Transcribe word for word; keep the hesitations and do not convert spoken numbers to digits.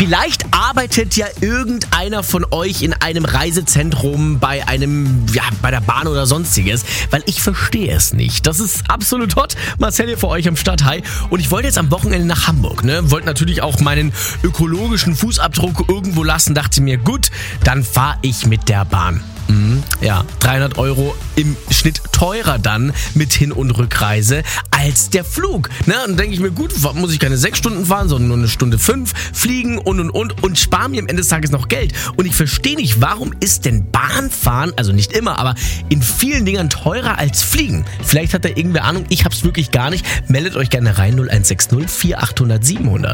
Vielleicht arbeitet ja irgendeiner von euch in einem Reisezentrum, bei einem, ja, bei der Bahn oder sonstiges, weil ich verstehe es nicht. Das ist absolut hot. Marcel hier für euch am Start. Hi. Und ich wollte jetzt am Wochenende nach Hamburg, ne? Wollte natürlich auch meinen ökologischen Fußabdruck irgendwo lassen. Dachte mir, gut, dann fahre ich mit der Bahn. Mhm, ja, dreihundert Euro im Schnitt teurer dann mit Hin- und Rückreise als der Flug. Ne? Und dann denke ich mir, gut, muss ich keine sechs Stunden fahren, sondern nur eine Stunde fünf fliegen und und und und spare mir am Ende des Tages noch Geld. Und ich verstehe nicht, warum ist denn Bahnfahren, also nicht immer, aber in vielen Dingern teurer als Fliegen? Vielleicht hat da irgendwer Ahnung, ich hab's wirklich gar nicht. Meldet euch gerne rein null eins sechs null vier achthundert siebenhundert.